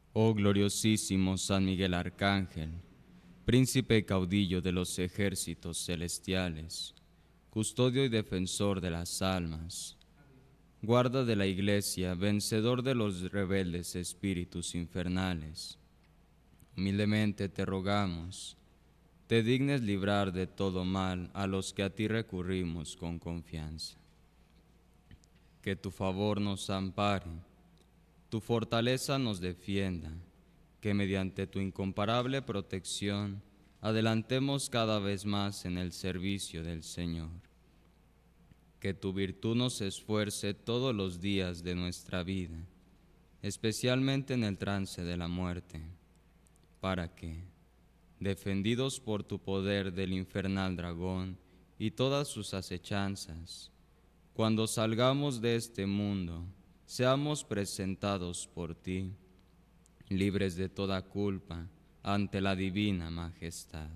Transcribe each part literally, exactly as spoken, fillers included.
Oh gloriosísimo San Miguel Arcángel, príncipe y caudillo de los ejércitos celestiales, custodio y defensor de las almas, guarda de la Iglesia, vencedor de los rebeldes espíritus infernales, humildemente te rogamos, te dignes librar de todo mal a los que a ti recurrimos con confianza. Que tu favor nos ampare, tu fortaleza nos defienda, que mediante tu incomparable protección adelantemos cada vez más en el servicio del Señor. Que tu virtud nos esfuerce todos los días de nuestra vida, especialmente en el trance de la muerte, para que, defendidos por tu poder del infernal dragón y todas sus acechanzas, cuando salgamos de este mundo, seamos presentados por ti, libres de toda culpa, ante la divina majestad.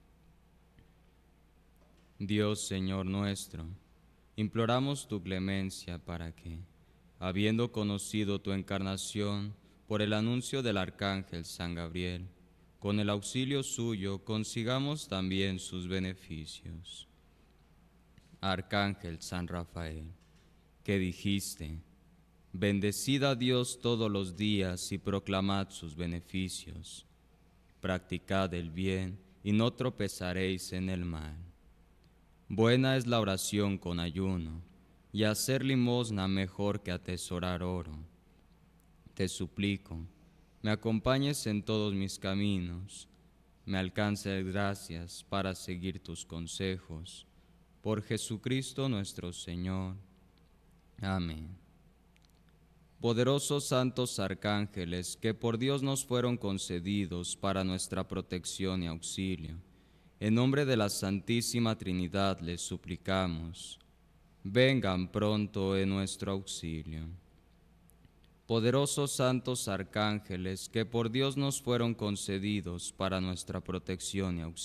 Dios, Señor nuestro, imploramos tu clemencia para que, habiendo conocido tu encarnación por el anuncio del arcángel San Gabriel, con el auxilio suyo consigamos también sus beneficios. Arcángel San Rafael, que dijiste: bendecid a Dios todos los días y proclamad sus beneficios. Practicad el bien y no tropezaréis en el mal. Buena es la oración con ayuno, y hacer limosna mejor que atesorar oro. Te suplico, me acompañes en todos mis caminos, me alcances gracias para seguir tus consejos. Por Jesucristo nuestro Señor. Amén. Poderosos santos arcángeles, que por Dios nos fueron concedidos para nuestra protección y auxilio, en nombre de la Santísima Trinidad les suplicamos, vengan pronto en nuestro auxilio. Poderosos santos arcángeles, que por Dios nos fueron concedidos para nuestra protección y auxilio,